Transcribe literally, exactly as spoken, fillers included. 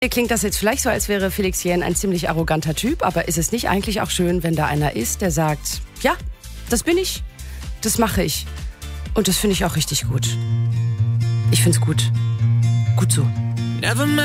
Hier klingt das jetzt vielleicht so, als wäre Felix Jähn ein ziemlich arroganter Typ, aber ist es nicht eigentlich auch schön, wenn da einer ist, der sagt, ja, das bin ich, das mache ich und das finde ich auch richtig gut. Ich find's gut. Gut so.